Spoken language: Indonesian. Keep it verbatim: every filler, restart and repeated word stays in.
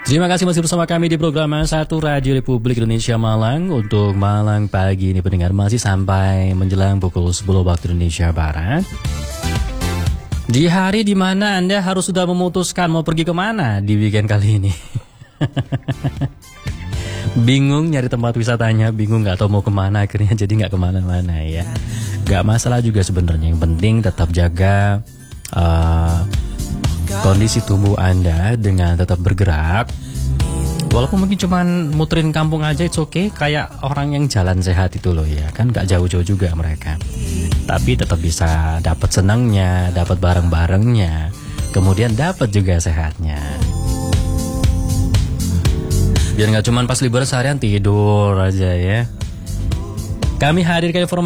Terima kasih masih bersama kami di program satu Radio Republik Indonesia Malang. Untuk Malang pagi ini pendengar masih sampai menjelang pukul sepuluh waktu Indonesia Barat. Di hari dimana Anda harus sudah memutuskan mau pergi kemana di weekend kali ini. Bingung nyari tempat wisatanya, bingung gak tahu mau kemana, akhirnya jadi gak kemana-mana ya. Gak masalah juga sebenarnya, yang penting tetap jaga uh, kondisi tubuh Anda dengan tetap bergerak. Walaupun mungkin cuman muterin kampung aja, it's okay. Kayak orang yang jalan sehat itu loh ya, kan gak jauh-jauh juga mereka. Tapi tetap bisa dapat senangnya, dapat bareng-barengnya, kemudian dapat juga sehatnya. Biar gak cuman pas liburan seharian tidur aja ya. Kami hadirkan informasi